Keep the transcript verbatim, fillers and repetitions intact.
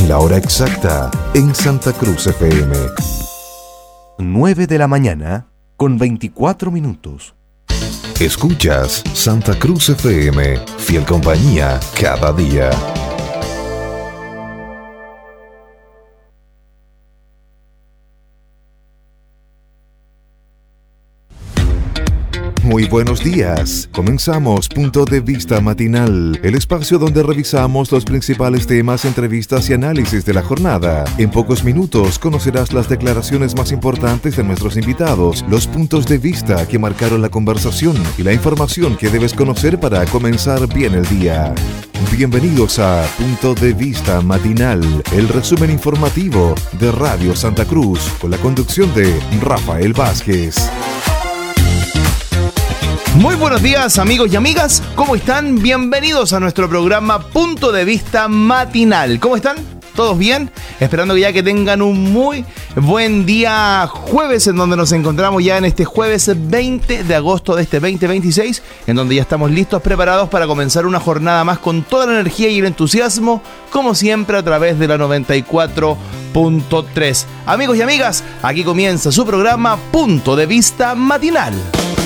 La hora exacta en Santa Cruz F M. nueve de la mañana con veinticuatro minutos. Escuchas Santa Cruz F M, fiel compañía cada día. Muy buenos días. Comenzamos Punto de Vista Matinal, el espacio donde revisamos los principales temas, entrevistas y análisis de la jornada. En pocos minutos conocerás las declaraciones más importantes de nuestros invitados, los puntos de vista que marcaron la conversación y la información que debes conocer para comenzar bien el día. Bienvenidos a Punto de Vista Matinal, el resumen informativo de Radio Santa Cruz, con la conducción de Rafael Vázquez. Muy buenos días, amigos y amigas, ¿cómo están? Bienvenidos a nuestro programa Punto de Vista Matinal. ¿Cómo están? ¿Todos bien? Esperando que ya que tengan un muy buen día jueves, en donde nos encontramos ya en este jueves veinte de agosto de este veinte veintiséis, en donde ya estamos listos, preparados para comenzar una jornada más con toda la energía y el entusiasmo, como siempre a través de la noventa y cuatro punto tres. Amigos y amigas, aquí comienza su programa Punto de Vista Matinal.